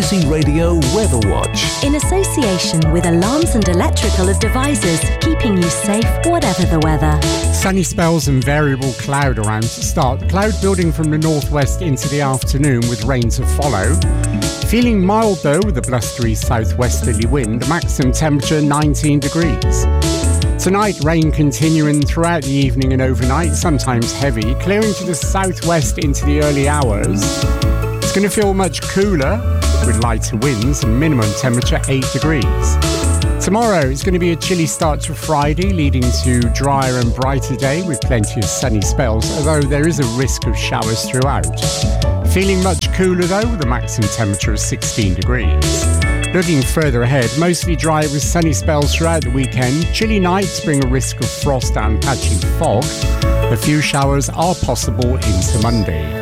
City Radio Weather Watch. In association with Alarms and Electrical Devices, keeping you safe whatever the weather. Sunny spells and variable cloud around to start. Cloud building from the northwest into the afternoon with rain to follow. Feeling mild though with a blustery southwesterly wind, maximum temperature 19 degrees. Tonight, rain continuing throughout the evening and overnight, sometimes heavy, clearing to the southwest into the early hours. It's going to feel much cooler with lighter winds and minimum temperature 8 degrees. Tomorrow is going to be a chilly start to Friday, leading to drier and brighter day with plenty of sunny spells, although there is a risk of showers throughout. Feeling much cooler though, with a maximum temperature of 16 degrees. Looking further ahead, mostly dry with sunny spells throughout the weekend. Chilly nights bring a risk of frost and patchy fog. A few showers are possible into Monday.